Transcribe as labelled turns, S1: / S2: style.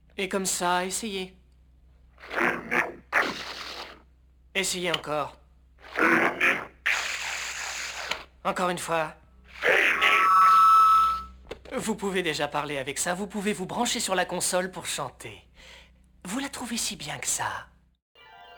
S1: Et comme ça, essayez. Essayez encore. Encore une fois. Vous pouvez déjà parler avec ça, vous pouvez vous brancher sur la console pour chanter. Vous la trouvez si bien que ça.